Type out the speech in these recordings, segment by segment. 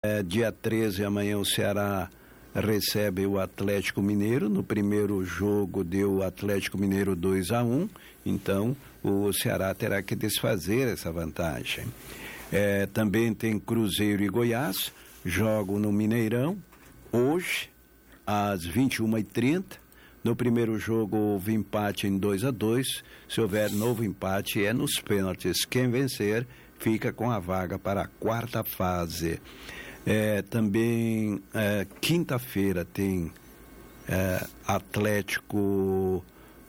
Dia 13, amanhã, o Ceará recebe o Atlético Mineiro. No primeiro jogo deu o Atlético Mineiro 2-1, então o Ceará terá que desfazer essa vantagem. Também tem Cruzeiro e Goiás, jogam no Mineirão, hoje, às 21h30. No primeiro jogo houve empate em 2-2, se houver novo empate é nos pênaltis. Quem vencer fica com a vaga para a quarta fase. Também quinta-feira tem Atlético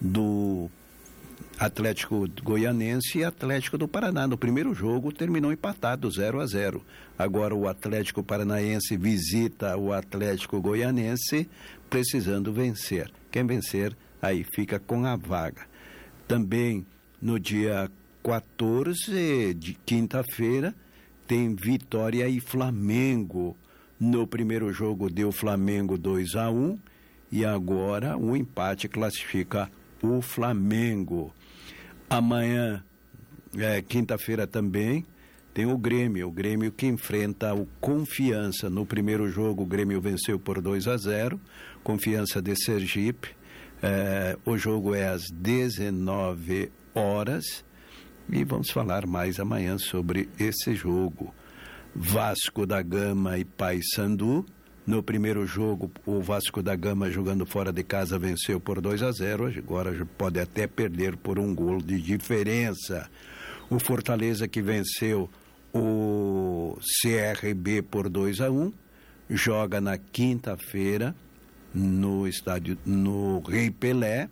Goianense e Atlético do Paraná. No primeiro jogo terminou empatado 0-0. Agora o Atlético Paranaense visita o Atlético Goianense precisando vencer. Quem vencer aí fica com a vaga. Também no dia 14 de quinta-feira tem Vitória e Flamengo. No primeiro jogo deu Flamengo 2-1 e agora o empate classifica o Flamengo. Amanhã, quinta-feira também, tem o Grêmio que enfrenta o Confiança. No primeiro jogo o Grêmio venceu por 2-0, Confiança de Sergipe. O jogo é às 19 horas. E vamos falar mais amanhã sobre esse jogo. Vasco da Gama e Paysandu. No primeiro jogo, o Vasco da Gama, jogando fora de casa, venceu por 2-0. Agora pode até perder por um gol de diferença. O Fortaleza, que venceu o CRB por 2-1, joga na quinta-feira no Rei Pelé.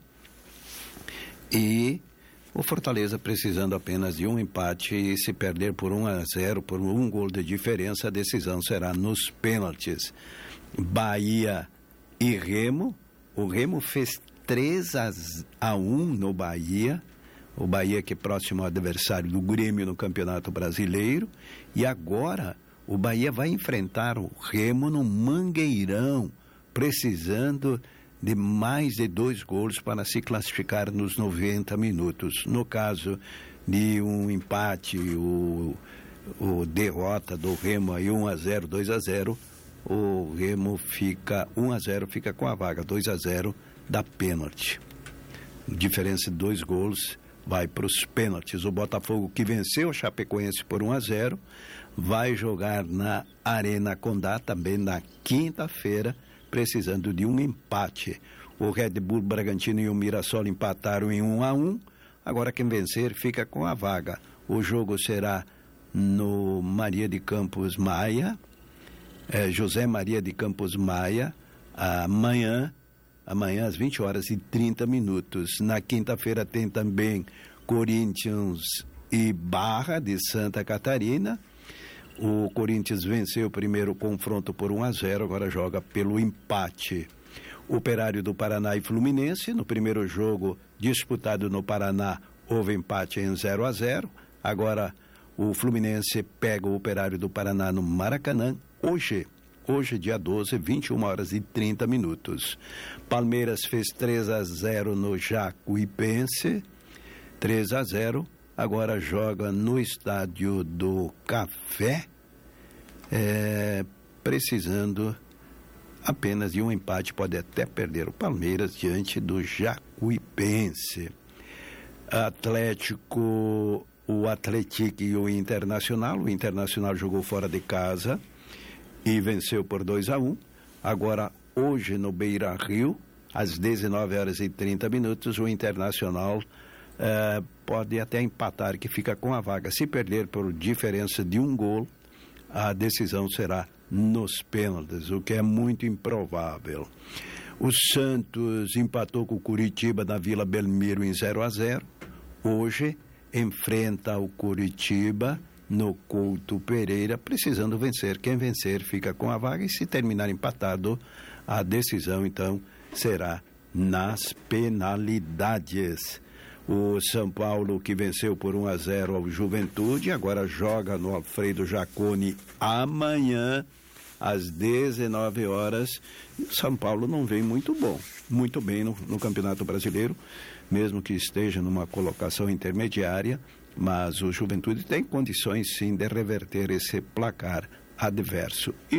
E o Fortaleza, precisando apenas de um empate, e se perder por 1-0, por um gol de diferença, a decisão será nos pênaltis. Bahia e Remo. O Remo fez 3-1 no Bahia. O Bahia, que é próximo adversário do Grêmio no Campeonato Brasileiro. E agora o Bahia vai enfrentar o Remo no Mangueirão, precisando de mais de 2 gols para se classificar nos 90 minutos. No caso de um empate, o derrota do Remo aí 1-0, 2-0, o Remo fica 1-0, fica com a vaga. 2-0 dá pênalti. Diferença de 2 gols vai para os pênaltis. O Botafogo, que venceu o Chapecoense por 1-0, vai jogar na Arena Condá também na quinta-feira, precisando de um empate. O Red Bull Bragantino e o Mirassol empataram em 1-1. Agora quem vencer fica com a vaga. O jogo será no Maria de Campos Maia, José Maria de Campos Maia, amanhã às 20h30. Na quinta-feira tem também Corinthians e Barra de Santa Catarina. O Corinthians venceu o primeiro confronto por 1-0, agora joga pelo empate. Operário do Paraná e Fluminense. No primeiro jogo disputado no Paraná, houve empate em 0-0. Agora o Fluminense pega o Operário do Paraná no Maracanã, hoje, dia 12, 21h30. Palmeiras fez 3-0 no Jacuipense, 3-0. Agora joga no Estádio do Café, precisando apenas de um empate, pode até perder o Palmeiras diante do Jacuipense. O Atlético e o Internacional. O Internacional jogou fora de casa e venceu por 2-1. Agora, hoje no Beira-Rio, às 19h30, o Internacional pode até empatar, que fica com a vaga. Se perder por diferença de um gol, a decisão será nos pênaltis, o que é muito improvável. O Santos empatou com o Curitiba na Vila Belmiro em 0-0. Hoje enfrenta o Curitiba no Couto Pereira, precisando vencer. Quem vencer fica com a vaga, e se terminar empatado, a decisão então será nas penalidades. O São Paulo, que venceu por 1-0 ao Juventude, agora joga no Alfredo Jaconi amanhã às 19 horas. O São Paulo não vem muito bem no Campeonato Brasileiro, mesmo que esteja numa colocação intermediária, mas o Juventude tem condições sim de reverter esse placar adverso.